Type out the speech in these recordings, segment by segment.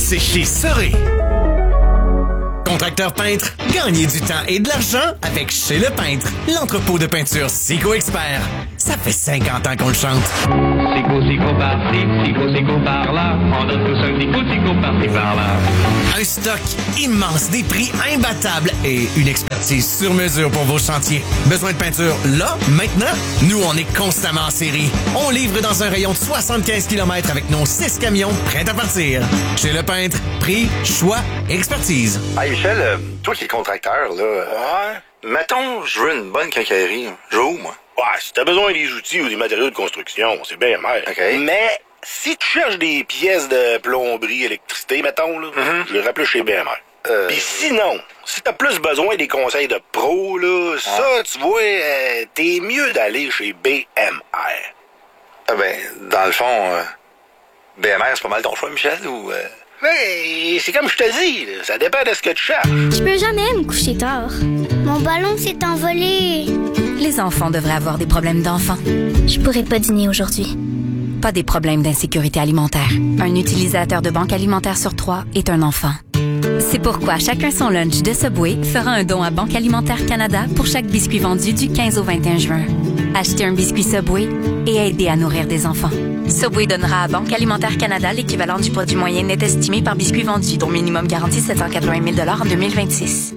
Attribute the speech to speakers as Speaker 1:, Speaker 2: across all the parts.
Speaker 1: c'est chez Soré. Contracteur peintre, gagnez du temps et de l'argent avec Chez le Peintre, l'entrepôt de peinture Sico Expert. Ça fait 50 ans qu'on le chante.
Speaker 2: Sico par-ci, Sico par-là, on donne tous un Sico par-ci par-là.
Speaker 1: Un stock immense, des prix imbattables et une expertise sur mesure pour vos chantiers. Besoin de peinture là, maintenant? Nous, on est constamment en série. On livre dans un rayon de 75 km avec nos 6 camions prêts à partir. Chez le Peintre, prix, choix, expertise.
Speaker 3: Hey Michel, toi qui es contracteur, là, mettons, je veux une bonne quincaillerie. Je vais où, moi?
Speaker 4: Ouais, si t'as besoin des outils ou des matériaux de construction, c'est bien mal.
Speaker 3: OK.
Speaker 4: Mais si tu cherches des pièces de plomberie, électricité, mettons, là, je le rappelle chez BMR. Puis sinon, si t'as plus besoin des conseils de pro, là, ça, tu vois, t'es mieux d'aller chez BMR.
Speaker 3: Ah ben, dans le fond, BMR, c'est pas mal ton choix, Michel, ou...
Speaker 4: Mais c'est comme je te dis, là, ça dépend de ce que tu cherches.
Speaker 5: Je peux jamais me coucher tard. Mon ballon s'est envolé.
Speaker 6: Les enfants devraient avoir des problèmes d'enfants.
Speaker 5: Je pourrais pas dîner aujourd'hui.
Speaker 6: Pas des problèmes d'insécurité alimentaire. Un utilisateur de banque alimentaire sur 3 est un enfant. C'est pourquoi Chacun son lunch de Subway fera un don à Banque Alimentaire Canada pour chaque biscuit vendu du 15 au 21 juin. Achetez un biscuit Subway et aidez à nourrir des enfants. Subway donnera à Banque Alimentaire Canada l'équivalent du produit moyen net estimé par biscuit vendu, dont minimum garanti 780 000 $ en 2026.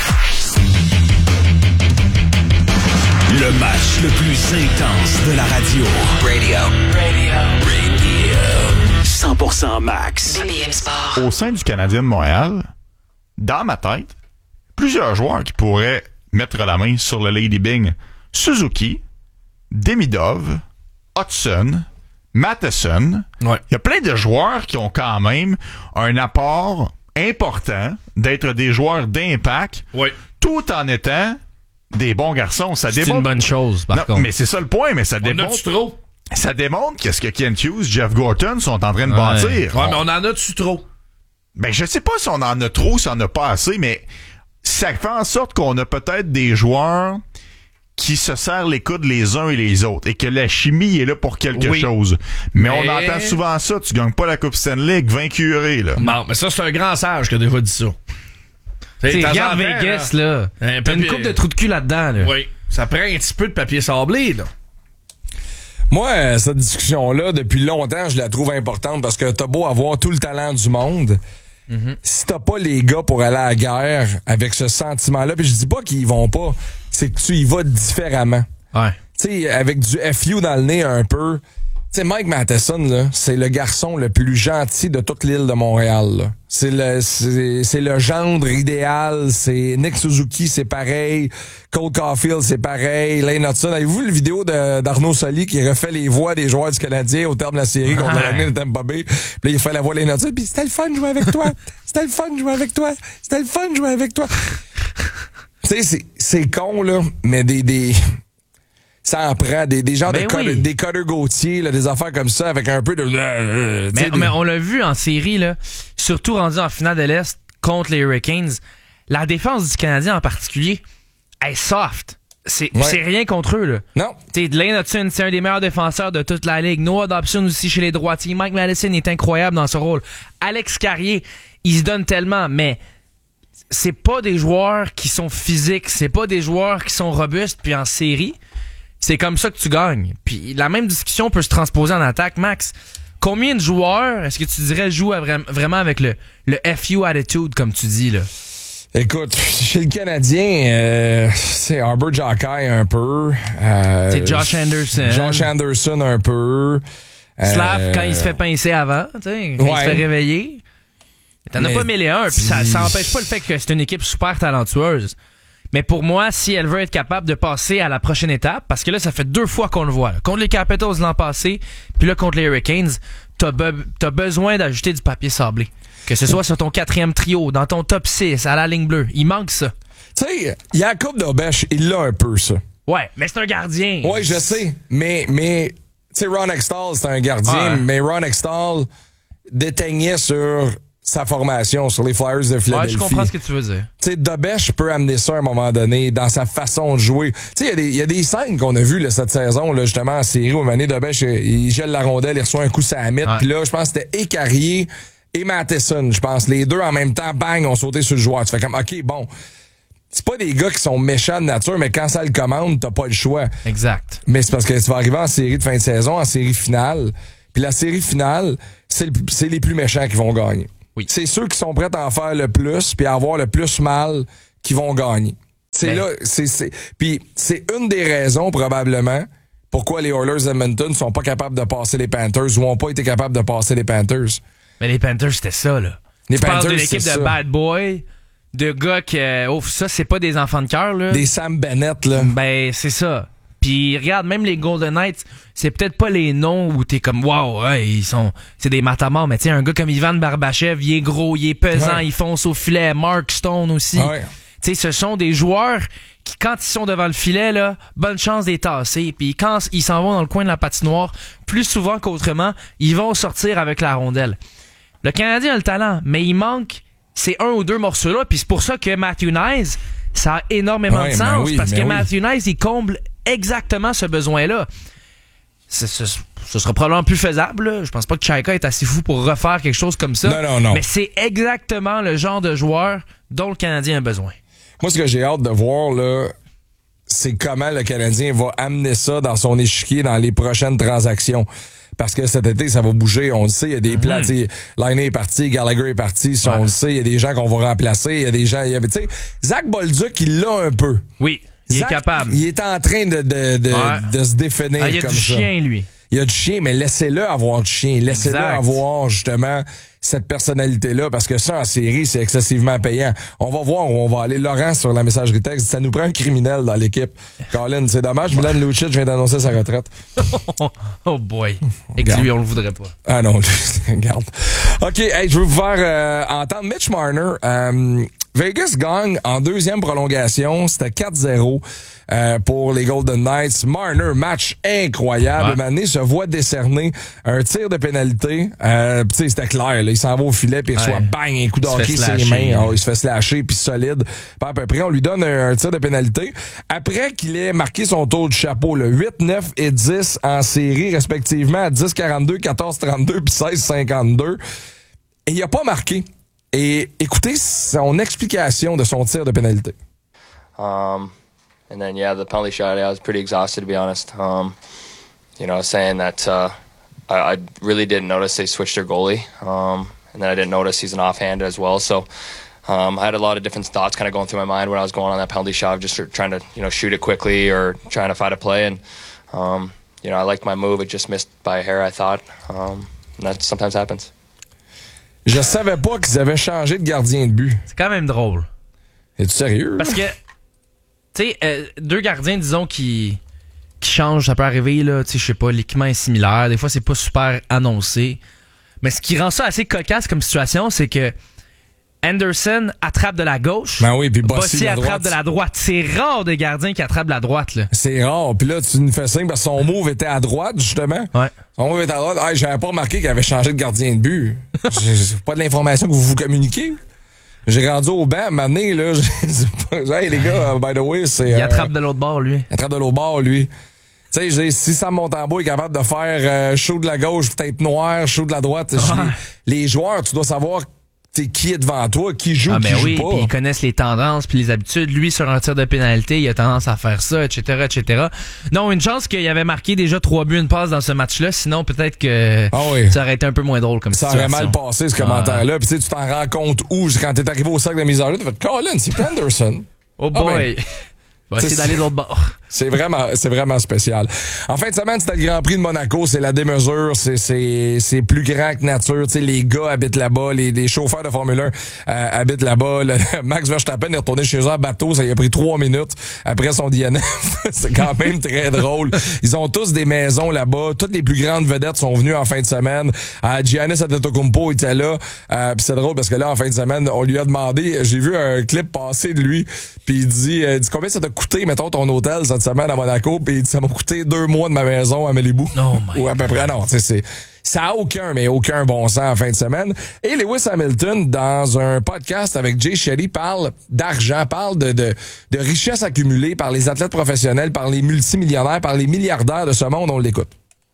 Speaker 7: Le match le plus intense de la radio. Radio. 100% max.
Speaker 8: Au sein du Canadien de Montréal, dans ma tête, plusieurs joueurs qui pourraient mettre la main sur le Lady Byng. Suzuki, Demidov, Hudson, Matheson. Ouais. Il y a plein de joueurs qui ont quand même un apport important d'être des joueurs d'impact, tout en étant des bons garçons. Ça
Speaker 9: c'est
Speaker 8: démontre...
Speaker 9: une bonne chose, par contre.
Speaker 8: Mais c'est ça le point, mais ça démontre...
Speaker 9: trop?
Speaker 8: Ça démontre qu'est-ce que Kent Hughes, Jeff Gorton sont en train de bâtir.
Speaker 9: Ouais, mais on en a-tu trop?
Speaker 8: Ben, je sais pas si on en a trop, si on en a pas assez, mais ça fait en sorte qu'on a peut-être des joueurs qui se serrent les coudes les uns et les autres et que la chimie est là pour quelque chose. Mais on entend souvent ça, tu gagnes pas la Coupe Stanley avec 20 curés, là.
Speaker 9: Non, mais ça, c'est un grand sage qui a déjà dit ça.
Speaker 10: Regarde Vegas, là. T'as une coupe de trous de cul là-dedans, là.
Speaker 9: Oui. Ça prend un petit peu de papier sablé, là.
Speaker 11: Moi, cette discussion-là, depuis longtemps, je la trouve importante parce que t'as beau avoir tout le talent du monde. Si t'as pas les gars pour aller à la guerre avec ce sentiment-là, puis je dis pas qu'ils vont pas, c'est que tu y vas différemment.
Speaker 10: Ouais.
Speaker 11: Tu sais, avec du FU dans le nez un peu. Tu sais, Mike Matheson, là, c'est le garçon le plus gentil de toute l'île de Montréal, là. C'est le gendre idéal. C'est Nick Suzuki, c'est pareil. Cole Caulfield, c'est pareil. Lane Hudson. Avez-vous vu la vidéo d'Arnaud Soli qui refait les voix des joueurs du Canadien au terme de la série contre le Tampa Bay? Puis là, il fait la voix de Lane Hudson. Puis c'était le fun de jouer avec toi. C'était le fun de jouer avec toi. C'était le fun de jouer avec toi. Tu sais, c'est con, là, mais ça en prend des gens des Cutter Gauthier, là, des affaires comme ça avec un peu de...
Speaker 10: Mais on l'a vu en série, là, surtout rendu en finale de l'Est contre les Hurricanes. La défense du Canadien en particulier est soft. C'est rien contre eux, là.
Speaker 11: Non.
Speaker 10: T'sais, Lane Hudson, c'est un des meilleurs défenseurs de toute la ligue. Noah Dobson aussi chez les droitiers. Mike Matheson est incroyable dans ce rôle. Alex Carrier, il se donne tellement, mais c'est pas des joueurs qui sont physiques, c'est pas des joueurs qui sont robustes, puis en série, c'est comme ça que tu gagnes. Puis la même discussion peut se transposer en attaque. Max, combien de joueurs est-ce que tu dirais jouent vraiment avec le FU attitude, comme tu dis, là?
Speaker 11: Écoute, chez le Canadien, c'est Arbor Jockey un peu.
Speaker 10: C'est Josh Anderson.
Speaker 11: Josh Anderson un peu.
Speaker 10: Slav, quand il se fait pincer avant, tu sais, quand il se fait réveiller. T'en as pas mêlé un, puis ça empêche pas le fait que c'est une équipe super talentueuse. Mais pour moi, si elle veut être capable de passer à la prochaine étape, parce que là, ça fait 2 fois qu'on le voit. Là. Contre les Capitals l'an passé, puis là, contre les Hurricanes, t'as besoin d'ajouter du papier sablé. Que ce soit sur ton 4e trio, dans ton top 6, à la ligne bleue. Il manque ça.
Speaker 11: Tu sais, Jacob Dobèche, il l'a un peu, ça.
Speaker 10: Ouais, mais c'est un gardien.
Speaker 11: Ouais, je sais. Mais tu sais, Ron Extall, c'est un gardien, mais Ron Extall déteignait sur sa formation sur les Flyers de Philadelphie.
Speaker 10: Ouais, je comprends ce que tu veux dire.
Speaker 11: Tu sais, Dobèche peut amener ça à un moment donné dans sa façon de jouer. Tu sais, il y a des scènes qu'on a vues là, cette saison, là, justement, en série, où Dobèche, il gèle la rondelle, il reçoit un coup sur la mythe, puis là, je pense que c'était Carrier et Matheson, je pense. Les deux en même temps, bang, ont sauté sur le joueur. Tu fais comme, OK, bon, c'est pas des gars qui sont méchants de nature, mais quand ça le commande, t'as pas le choix.
Speaker 10: Exact.
Speaker 11: Mais c'est parce que tu vas arriver en série de fin de saison, en série finale. Puis la série finale, c'est les plus méchants qui vont gagner.
Speaker 10: Oui.
Speaker 11: C'est ceux qui sont prêts à en faire le plus puis à avoir le plus mal qui vont gagner. Puis c'est une des raisons probablement pourquoi les Oilers d'Edmonton sont pas capables de passer les Panthers ou ont pas été capables de passer les Panthers.
Speaker 10: Mais les Panthers, c'était ça, là.
Speaker 11: Les
Speaker 10: tu parles
Speaker 11: Panthers,
Speaker 10: d'une équipe
Speaker 11: c'est
Speaker 10: de
Speaker 11: ça.
Speaker 10: bad boy, de gars qui... ça, c'est pas des enfants de cœur, là.
Speaker 11: Des Sam Bennett, là.
Speaker 10: Ben, c'est ça. Puis regarde, même les Golden Knights, c'est peut-être pas les noms où t'es comme wow, ouais, c'est des matamors, mais tu sais, un gars comme Ivan Barbachev, il est gros, il est pesant, il fonce au filet. Mark Stone aussi.
Speaker 11: Ouais.
Speaker 10: Tu sais, ce sont des joueurs qui, quand ils sont devant le filet, là, bonne chance d'être tassés. Puis quand ils s'en vont dans le coin de la patinoire, plus souvent qu'autrement, ils vont sortir avec la rondelle. Le Canadien a le talent, mais il manque ces un ou deux morceaux-là. Puis c'est pour ça que Matthew Knies, ça a énormément de sens. Parce que Matthew Knies, il comble exactement ce besoin-là. Ce sera probablement plus faisable, là. Je pense pas que Chaika est assez fou pour refaire quelque chose comme ça.
Speaker 11: Non.
Speaker 10: Mais c'est exactement le genre de joueur dont le Canadien a besoin.
Speaker 11: Moi, ce que j'ai hâte de voir, là, c'est comment le Canadien va amener ça dans son échiquier dans les prochaines transactions. Parce que cet été, ça va bouger. On le sait, il y a des plans. Lainé est parti, Gallagher est parti. Ça, on le sait, il y a des gens qu'on va remplacer. Il y a des gens... Tu sais, Zach Bolduc, il l'a un peu.
Speaker 10: Oui, il est capable.
Speaker 11: Il est en train de se définir
Speaker 10: il y a
Speaker 11: comme
Speaker 10: du
Speaker 11: ça.
Speaker 10: chien, lui.
Speaker 11: Il y a du chien, mais laissez-le avoir du chien. Laissez-le avoir, justement, cette personnalité-là, parce que ça, en série, c'est excessivement payant. On va voir où on va aller. Laurent, sur la messagerie texte, ça nous prend un criminel dans l'équipe. Colin, c'est dommage. Milan Lucic vient d'annoncer sa retraite.
Speaker 10: Oh boy. Et que lui, on le voudrait pas.
Speaker 11: Ah non, regarde. OK, hey, je veux vous faire entendre Mitch Marner. Vegas gagne en deuxième prolongation. C'était 4-0 pour les Golden Knights. Marner, match incroyable. Mané se voit décerner un tir de pénalité. Tu sais, c'était clair. Là, il s'en va au filet puis il reçoit bang un coup de hockey sur les mains. Il se fait slasher puis solide. Pas à peu près. On lui donne un tir de pénalité. Après qu'il ait marqué son tour de chapeau, le 8, 9 et 10 en série, respectivement à 10-42, 14-32 puis 16-52. Et il a pas marqué. Et écoutez son explication de son tir de pénalité.
Speaker 12: And then, the penalty shot, I was pretty exhausted, to be honest. Saying that I really didn't notice they switched their goalie. And then I didn't notice he's an offhand as well. So I had a lot of different thoughts kind of going through my mind when I was going on that penalty shot, just trying to, shoot it quickly or trying to find a play. And, I liked my move. It just missed by a hair, I thought. And that sometimes happens.
Speaker 11: Je savais pas qu'ils avaient changé de gardien de but.
Speaker 10: C'est quand même drôle.
Speaker 11: Es-tu sérieux?
Speaker 10: Parce que, tu sais, deux gardiens, disons, qui changent, ça peut arriver, là, tu sais, je sais pas, l'équipement est similaire, des fois, c'est pas super annoncé. Mais ce qui rend ça assez cocasse comme situation, c'est que Anderson attrape de la gauche.
Speaker 11: Ben oui, puis Bossy
Speaker 10: attrape de la droite. C'est rare des gardiens qui attrapent de la droite, là.
Speaker 11: C'est rare. Puis là, tu nous fais signe parce que son move était à droite, justement.
Speaker 10: Ouais.
Speaker 11: Son move était à droite. Hey, j'avais pas remarqué qu'il avait changé de gardien de but. J'ai pas de l'information que vous communiquez. J'ai rendu au banc, à m'amener, là. Hey, les gars, by the way, c'est...
Speaker 10: Il attrape de l'autre bord, lui.
Speaker 11: Il attrape de l'autre bord, lui. Tu sais, si Sam Montembeault est capable de faire chaud de la gauche, tête noire, chaud de la droite, les joueurs, tu dois savoir qui est devant toi, qui joue, qui joue pas.
Speaker 10: Puis ils connaissent les tendances puis les habitudes. Lui, sur un tir de pénalité, il a tendance à faire ça, etc., etc. Non, une chance qu'il avait marqué déjà 3 buts, une passe dans ce match-là. Sinon, peut-être que ça aurait été un peu moins drôle comme situation.
Speaker 11: Ça aurait mal passé, ce commentaire-là. Puis tu t'en rends compte où, quand t'es arrivé au cercle de mise en jeu, t'as fait « Colin, c'est Anderson. »
Speaker 10: Oh boy! On va essayer d'aller de l'autre bord.
Speaker 11: C'est vraiment spécial. En fin de semaine, c'était le Grand Prix de Monaco, c'est la démesure, c'est plus grand que nature. Tu sais, les gars habitent là-bas, les chauffeurs de Formule 1 habitent là-bas. Max Verstappen est retourné chez eux en bateau, ça lui a pris 3 minutes après son DNF. C'est quand même très drôle. Ils ont tous des maisons là-bas. Toutes les plus grandes vedettes sont venues en fin de semaine. Giannis Antetokounmpo était là. Puis c'est drôle parce que là, en fin de semaine, on lui a demandé, j'ai vu un clip passer de lui, puis il dit combien ça t'a coûté, mettons, ton hôtel cette semaine à Monaco, puis il dit, ça m'a coûté 2 mois de ma maison à Malibu. Ou à peu près, non, ça a aucun bon sens en fin de semaine. Et Lewis Hamilton, dans un podcast avec Jay Shetty, parle d'argent, parle de richesse accumulée par les athlètes professionnels, par les multimillionnaires, par les milliardaires de ce monde. On l'écoute.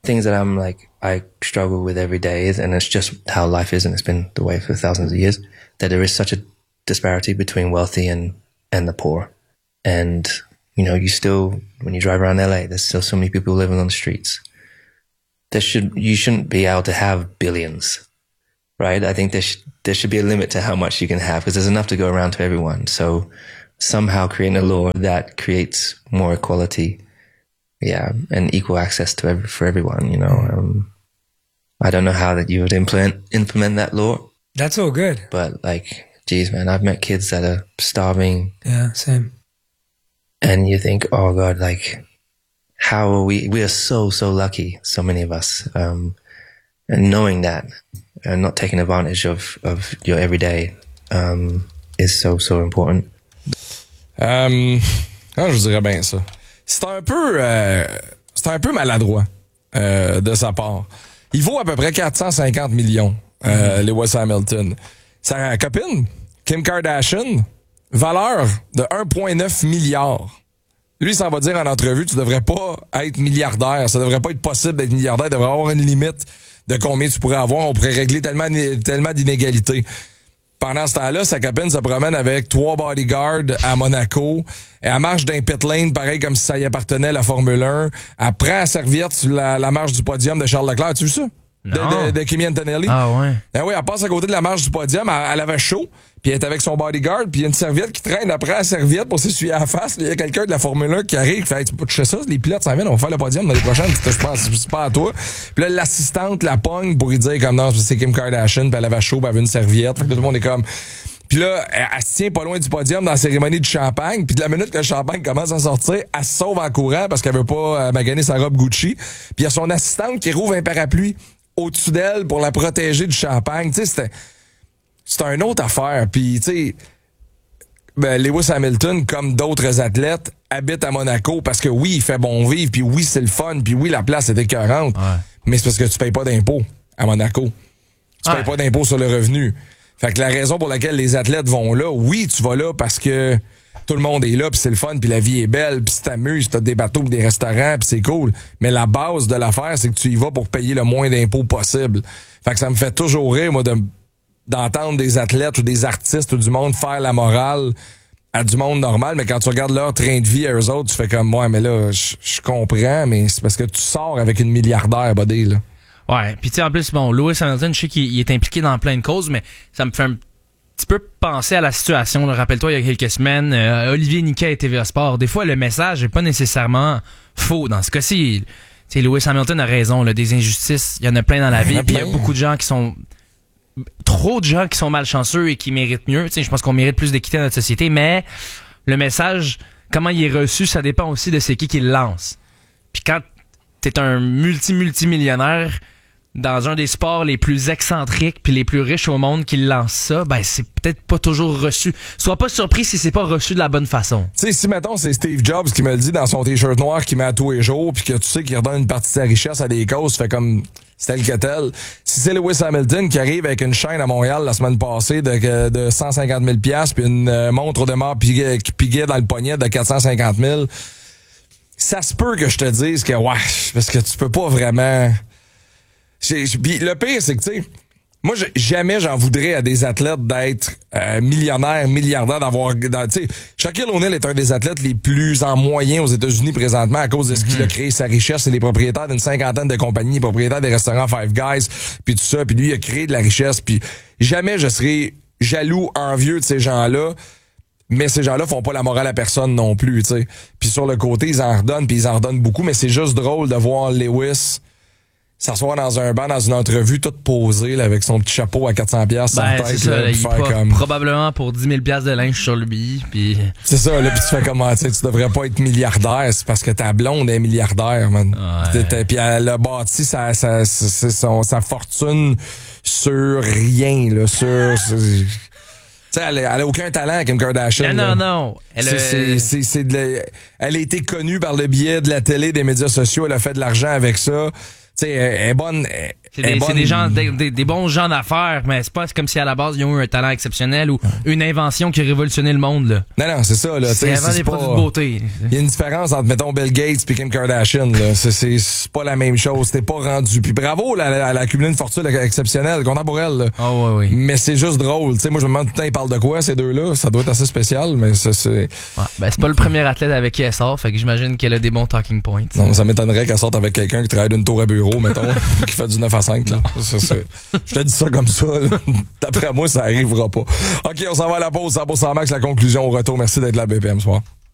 Speaker 13: things that I struggle with every day is, and it's just how life is, and it's been the way for thousands of years, that there is such a disparity between wealthy and the poor. And, you still, when you drive around LA, there's still so many people living on the streets. You shouldn't be able to have billions, right? I think there should be a limit to how much you can have, because there's enough to go around to everyone. So somehow creating a law that creates more equality, and equal access for everyone, I don't know how that you would implement that law.
Speaker 14: That's all good.
Speaker 13: But geez, man, I've met kids that are starving.
Speaker 14: Yeah, same.
Speaker 13: And you think, oh God, how are we are so lucky, so many of us. And knowing that and not taking advantage of your everyday, is so important.
Speaker 11: Je vous dirais bien ça. C'est un peu maladroit, de sa part. Il vaut à peu près 450 millions, Lewis Hamilton. Sa copine, Kim Kardashian, valeur de 1,9 milliard. Lui, il s'en va dire en entrevue, tu devrais pas être milliardaire. Ça devrait pas être possible d'être milliardaire. Il devrait avoir une limite de combien tu pourrais avoir. On pourrait régler tellement d'inégalités. Pendant ce temps-là, sa copine se promène avec 3 bodyguards à Monaco. Elle marche d'un pit lane, pareil comme si ça y appartenait à la Formule 1. Elle prend la serviette sur la marche du podium de Charles Leclerc. Tu as vu ça? De Kimi Antonelli.
Speaker 10: Ah ouais.
Speaker 11: Ah oui, elle passe à côté de la marche du podium, elle avait chaud, puis elle est avec son bodyguard, puis il y a une serviette qui traîne après la serviette pour s'essuyer à la face. Il y a quelqu'un de la Formule 1 qui arrive, qui fait, tu peux toucher ça, les pilotes s'en viennent, on va faire le podium dans les prochaines, je pense, c'est pas à toi. Puis là, l'assistante la pogne pour lui dire comme non, c'est Kim Kardashian, puis elle avait chaud, puis elle avait une serviette. Fait que tout le monde est comme... Puis là, elle se tient pas loin du podium dans la cérémonie du champagne. Puis de la minute que le champagne commence à sortir, elle se sauve en courant parce qu'elle veut pas maganer sa robe Gucci. Puis il y a son assistante qui rouvre un parapluie au-dessus d'elle pour la protéger du champagne. Tu sais, c'était une autre affaire. Puis, tu sais, Lewis Hamilton, comme d'autres athlètes, habite à Monaco parce que oui, il fait bon vivre, puis oui, c'est le fun, puis oui, la place est écœurante. Ouais. Mais c'est parce que tu payes pas d'impôts à Monaco. Tu payes pas d'impôts sur le revenu. Fait que la raison pour laquelle les athlètes vont là, oui, tu vas là parce que tout le monde est là, puis c'est le fun, puis la vie est belle, puis tu t'amuses, t'as des bateaux, pis des restaurants, puis c'est cool. Mais la base de l'affaire, c'est que tu y vas pour payer le moins d'impôts possible. Fait que ça me fait toujours rire, moi, d'entendre des athlètes ou des artistes ou du monde faire la morale à du monde normal, mais quand tu regardes leur train de vie à eux autres, tu fais comme, ouais, mais là, je comprends, mais c'est parce que tu sors avec une milliardaire, buddy, là.
Speaker 10: Ouais, puis tu sais, en plus, bon, Lewis Hamilton, je sais qu'il est impliqué dans plein de causes, mais ça me fait un petit peu penser à la situation. Là. Rappelle-toi, il y a quelques semaines, Olivier Niquet et TVA Sport. Des fois, le message est pas nécessairement faux. Dans ce cas-ci, Lewis Hamilton a raison. Là, des injustices, il y en a plein dans la vie. Puis il y a beaucoup de gens qui sont... Trop de gens qui sont malchanceux et qui méritent mieux. Je pense qu'on mérite plus d'équité dans notre société, mais le message, comment il est reçu, ça dépend aussi de c'est qui le lance. Puis quand t'es un multimillionnaire dans un des sports les plus excentriques puis les plus riches au monde qui lance ça, ben c'est peut-être pas toujours reçu. Sois pas surpris si c'est pas reçu de la bonne façon.
Speaker 11: Tu sais, si mettons c'est Steve Jobs qui me le dit dans son t-shirt noir qu'il met à tous les jours puis que tu sais qu'il redonne une partie de sa richesse à des causes, fait comme c'est tel que tel. Si c'est Lewis Hamilton qui arrive avec une chaîne à Montréal la semaine passée de 150 000 $, puis une montre de mort qui piguait dans le poignet de 450 000, ça se peut que je te dise que ouais, parce que tu peux pas vraiment... Puis le pire, c'est que, tu sais, moi, jamais j'en voudrais à des athlètes d'être millionnaires, milliardaires, d'avoir... Tu sais, Shaquille O'Neal est un des athlètes les plus en moyen aux États-Unis présentement à cause de ce qu'il a créé, sa richesse. C'est les propriétaires d'une 50aine de compagnies, propriétaires des restaurants Five Guys, puis tout ça. Puis lui, il a créé de la richesse. Puis jamais je serais jaloux, envieux de ces gens-là. Mais ces gens-là font pas la morale à personne non plus, tu sais. Puis sur le côté, ils en redonnent, puis ils en redonnent beaucoup. Mais c'est juste drôle de voir Lewis s'asseoir dans un banc, dans une entrevue, toute posée, là, avec son petit chapeau à 400$ sur la tête.
Speaker 10: C'est ça,
Speaker 11: là,
Speaker 10: il
Speaker 11: faire comme...
Speaker 10: probablement pour 10 000$ de linge sur lui. Puis...
Speaker 11: C'est ça, là, puis tu fais comment, tu sais, tu devrais pas être milliardaire, c'est parce que ta blonde est milliardaire, man. Ouais. Puis elle a bâti sa fortune sur rien, là, Tu sais, elle a aucun talent, Kim Kardashian.
Speaker 10: Non.
Speaker 11: Elle a été connue par le biais de la télé, des médias sociaux. Elle a fait de l'argent avec ça. sais, elle est bonne.
Speaker 10: C'est des gens, des bons gens d'affaires, mais c'est pas comme si à la base ils ont eu un talent exceptionnel ou une invention qui a révolutionné le monde, là.
Speaker 11: Non, c'est ça, là.
Speaker 10: C'est avant des produits de beauté.
Speaker 11: Il y a une différence entre, mettons, Bill Gates et Kim Kardashian, là. C'est pas la même chose. T'es pas rendu. Puis bravo, elle a accumulé une fortune exceptionnelle. Content pour elle, là.
Speaker 10: Oh, oui.
Speaker 11: Mais c'est juste drôle. Tu sais, moi, je me demande tout le temps, ils parlent de quoi, ces deux-là? Ça doit être assez spécial, mais c'est.
Speaker 10: Ouais, ben, c'est pas le premier athlète avec qui elle sort, fait que j'imagine qu'elle a des bons talking points.
Speaker 11: Non, ça m'étonnerait qu'elle sorte avec quelqu'un qui travaille d'une tour à bureau, mettons, qui fait du 9 à 5, là. Je te dis ça comme ça, là. D'après moi, ça arrivera pas. OK, on s'en va à la pause. 100% Max, la conclusion au retour. Merci d'être là, BPM soir.